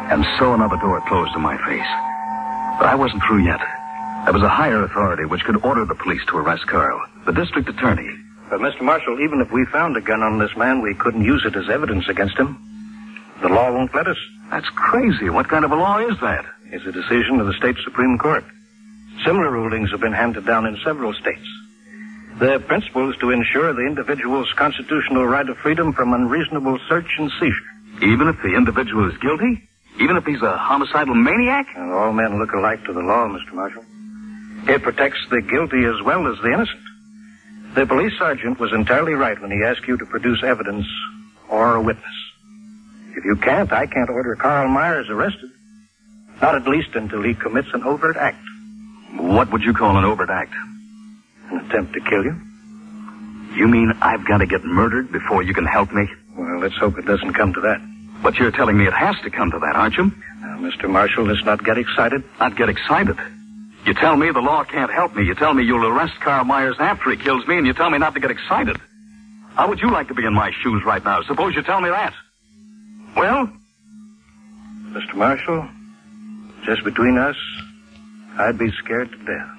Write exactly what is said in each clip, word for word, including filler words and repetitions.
And so another door closed in my face. But I wasn't through yet. There was a higher authority which could order the police to arrest Carl, the district attorney. But, Mister Marshall, even if we found a gun on this man, we couldn't use it as evidence against him. The law won't let us. That's crazy. What kind of a law is that? It's a decision of the state Supreme Court. Similar rulings have been handed down in several states. The principle is to ensure the individual's constitutional right of freedom from unreasonable search and seizure. Even if the individual is guilty? Even if he's a homicidal maniac? And all men look alike to the law, Mister Marshall. It protects the guilty as well as the innocent. The police sergeant was entirely right when he asked you to produce evidence or a witness. If you can't, I can't order Carl Myers arrested. Not at least until he commits an overt act. What would you call an overt act? An attempt to kill you. You mean I've got to get murdered before you can help me? Well, let's hope it doesn't come to that. But you're telling me it has to come to that, aren't you? Now, Mister Marshall, let's not get excited. Not get excited? You tell me the law can't help me. You tell me you'll arrest Carl Myers after he kills me, and you tell me not to get excited. How would you like to be in my shoes right now? Suppose you tell me that. Well? Mister Marshall, just between us, I'd be scared to death.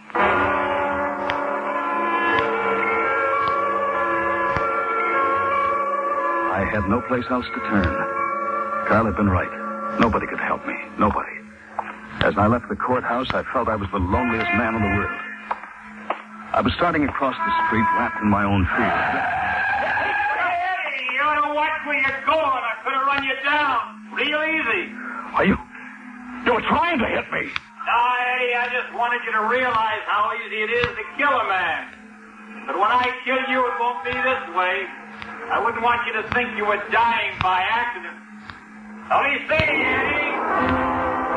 I had no place else to turn. Carl had been right. Nobody could help me. Nobody. As I left the courthouse, I felt I was the loneliest man in the world. I was starting across the street, wrapped in my own fears. Hey, you ought to watch where you're going. I could have run you down. Real easy. Are you... You're trying to hit me. No, Eddie, I just wanted you to realize how easy it is to kill a man. But when I kill you, it won't be this way. I wouldn't want you to think you were dying by accident. Let me see, Eddie.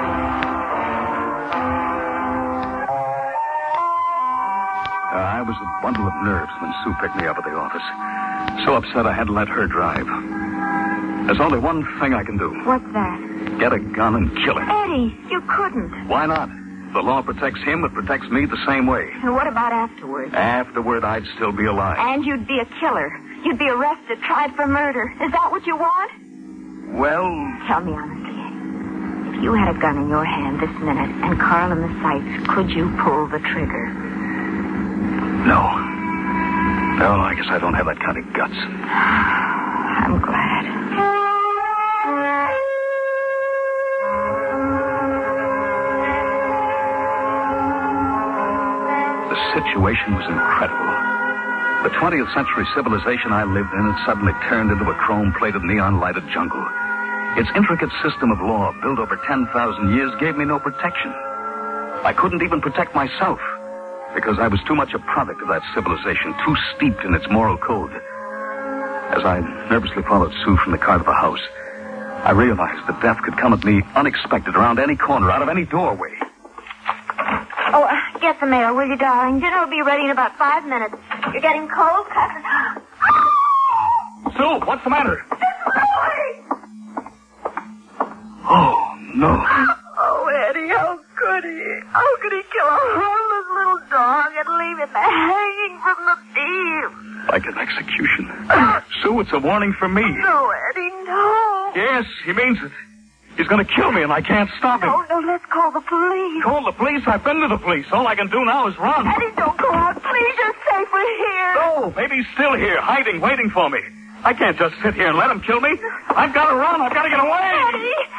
Uh, I was a bundle of nerves when Sue picked me up at the office. So upset I had to let her drive. There's only one thing I can do. What's that? Get a gun and kill him. Eddie, you couldn't. Why not? The law protects him, it protects me the same way. And what about afterwards? Afterward, I'd still be alive. And you'd be a killer. You'd be arrested, tried for murder. Is that what you want? Well... Tell me honestly. If you had a gun in your hand this minute and Carl in the sights, could you pull the trigger? No. No, I guess I don't have that kind of guts. I'm glad. The situation was incredible. The twentieth century civilization I lived in had suddenly turned into a chrome-plated, neon-lighted jungle. Its intricate system of law, built over ten thousand years, gave me no protection. I couldn't even protect myself, because I was too much a product of that civilization, too steeped in its moral code. As I nervously followed Sue from the car to the house, I realized that death could come at me unexpected, around any corner, out of any doorway. Oh, uh, get the mail, will you, darling? Dinner will be ready in about five minutes. You're getting cold, cousin. Sue, what's the matter? Boy! Oh, no. Oh, Eddie, how could he? How could he kill a harmless little dog and leave him hanging from the beam? Like an execution. Sue, it's a warning for me. No, Eddie, no. Yes, he means it. He's going to kill me, and I can't stop him. No, no, let's call the police. Call the police? I've been to the police. All I can do now is run. Eddie, don't go out. Please, you're safer here. No, maybe he's still here, hiding, waiting for me. I can't just sit here and let him kill me. I've got to run. I've got to get away. Eddie.